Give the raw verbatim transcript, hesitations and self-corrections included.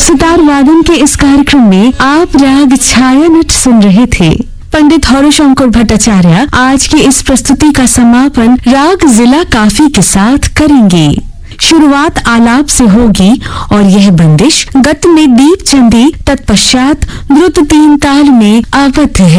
सितार वादन के इस कार्यक्रम में आप राग छाया नट सुन रहे थे। पंडित हौरीशंकर भट्टाचार्य आज की इस प्रस्तुति का समापन राग जिला काफी के साथ करेंगे। शुरुआत आलाप से होगी और यह बंदिश गत में दीप चंदी, तत्पश्चात द्रुत तीन ताल में आबद्ध है।